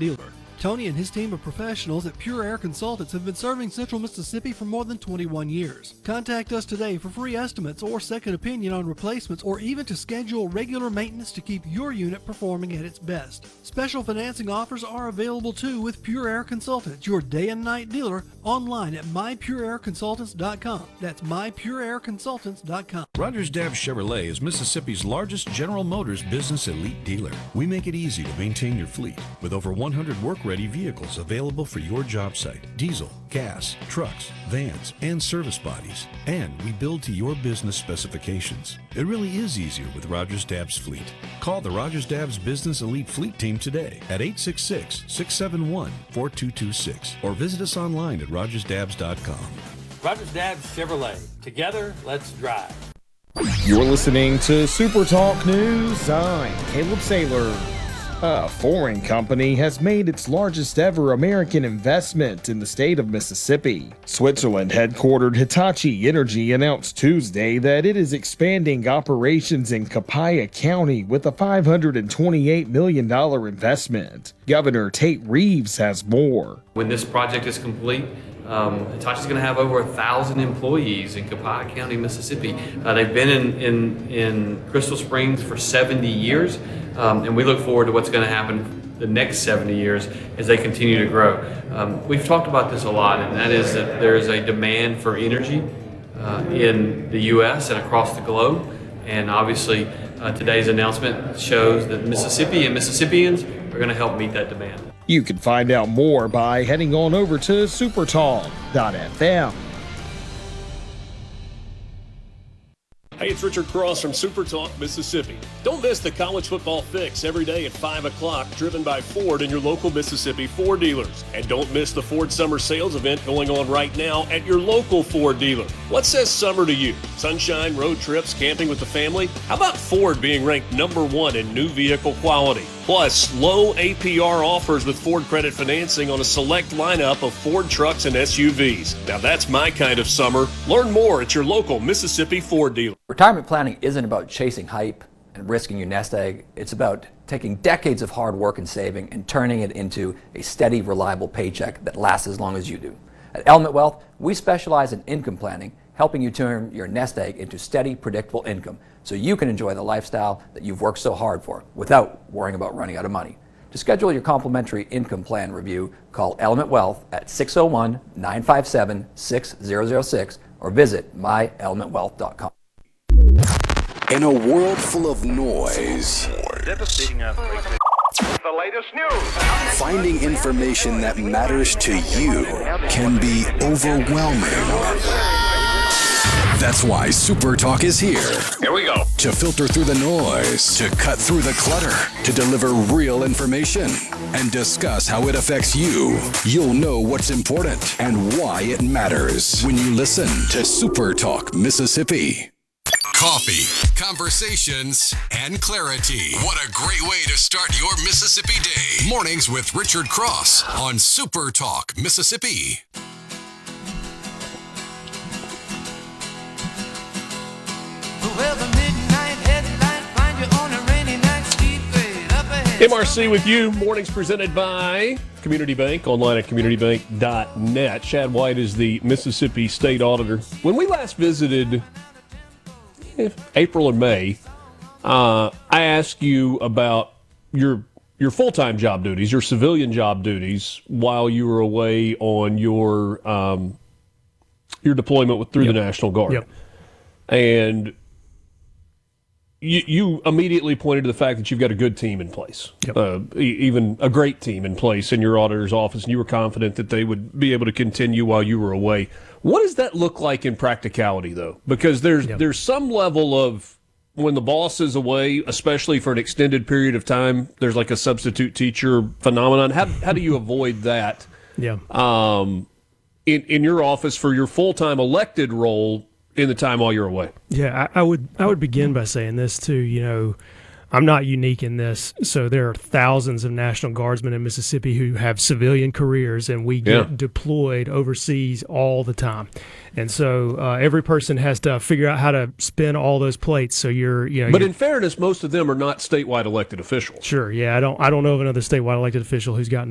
dealer. Tony and his team of professionals at Pure Air Consultants have been serving Central Mississippi for more than 21 years. Contact us today for free estimates or second opinion on replacements, or even to schedule regular maintenance to keep your unit performing at its best. Special financing offers are available too with Pure Air Consultants, your day and night dealer, online at mypureairconsultants.com. That's mypureairconsultants.com. Rogers Dabbs Chevrolet is Mississippi's largest General Motors business elite dealer. We make it easy to maintain your fleet with over 100 work-ready vehicles available for your job site. Diesel, gas, trucks, vans, and service bodies. And we build to your business specifications. It really is easier with Rogers Dabbs Fleet. Call the Rogers Dabbs Business Elite Fleet Team today at 866-671-4226 or visit us online at rogersdabbs.com. Rogers Dabbs Chevrolet. Together, let's drive. You're listening to Super Talk News. I'm Caleb Saylor. A foreign company has made its largest ever American investment in the state of Mississippi. Switzerland-headquartered Hitachi Energy announced Tuesday that it is expanding operations in Copiah County with a $528 million investment. Governor Tate Reeves has more. When this project is complete, Hitachi's going to have over 1,000 employees in Copiah County, Mississippi. They've been in Crystal Springs for 70 years, and we look forward to what's going to happen the next 70 years as they continue to grow. We've talked about this a lot, and that is that there is a demand for energy in the U.S. and across the globe, and obviously today's announcement shows that Mississippi and Mississippians are going to help meet that demand. You can find out more by heading on over to supertalk.fm. Hey, it's Richard Cross from Super Talk, Mississippi. Don't miss the college football fix every day at 5 o'clock, driven by Ford and your local Mississippi Ford dealers. And don't miss the Ford Summer Sales event going on right now at your local Ford dealer. What says summer to you? Sunshine, road trips, camping with the family? How about Ford being ranked #1 in new vehicle quality? Plus, low APR offers with Ford Credit Financing on a select lineup of Ford trucks and SUVs. Now that's my kind of summer. Learn more at your local Mississippi Ford dealer. Retirement planning isn't about chasing hype and risking your nest egg. It's about taking decades of hard work and saving and turning it into a steady, reliable paycheck that lasts as long as you do. At Element Wealth, we specialize in income planning, helping you turn your nest egg into steady, predictable income so you can enjoy the lifestyle that you've worked so hard for without worrying about running out of money. To schedule your complimentary income plan review, call Element Wealth at 601-957-6006 or visit myelementwealth.com. In a world full of noise, Devastating earthquake. The latest news. Finding information that matters to you can be overwhelming. That's why Super Talk is here. Here we go. To filter through the noise, to cut through the clutter, to deliver real information, and discuss how it affects you. You'll know what's important and why it matters when you listen to Super Talk Mississippi. Coffee, conversations, and clarity. What a great way to start your Mississippi day. Mornings with Richard Cross on Super Talk Mississippi. MRC with you. Mornings presented by Community Bank, online at communitybank.net. Chad White is the Mississippi State Auditor. When we last visited, April or May, I asked you about your full-time job duties, your civilian job duties, while you were away on your deployment through the National Guard. Yep. And you immediately pointed to the fact that you've got a good team in place, even a great team in place in your auditor's office, and you were confident that they would be able to continue while you were away. What does that look like in practicality, though? Because there's some level of, when the boss is away, especially for an extended period of time, there's like a substitute teacher phenomenon. How do you avoid that? Yeah. In your office for your full-time elected role in the time while you're away? Yeah, I would begin by saying this too. You know, I'm not unique in this. So there are thousands of National Guardsmen in Mississippi who have civilian careers, and we get deployed overseas all the time. And so every person has to figure out how to spin all those plates. So But in fairness, most of them are not statewide elected officials. Sure. Yeah, I don't know of another statewide elected official who's gotten